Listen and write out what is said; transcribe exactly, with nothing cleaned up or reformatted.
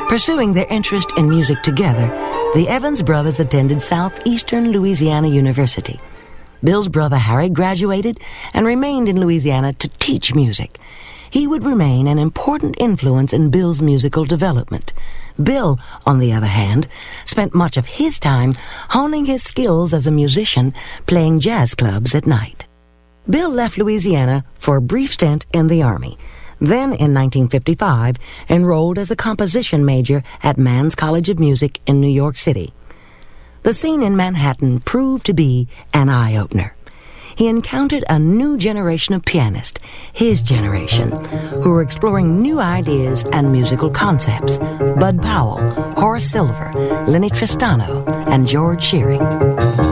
Pursuing their interest in music together, the Evans brothers attended Southeastern Louisiana University. Bill's brother Harry graduated and remained in Louisiana to teach music. He would remain an important influence in Bill's musical development. Bill, on the other hand, spent much of his time honing his skills as a musician, playing jazz clubs at night. Bill left Louisiana for a brief stint in the Army. Then, in nineteen fifty-five, enrolled as a composition major at Mann's College of Music in New York City. The scene in Manhattan proved to be an eye-opener. He encountered a new generation of pianists, his generation, who were exploring new ideas and musical concepts. Bud Powell, Horace Silver, Lenny Tristano, and George Shearing.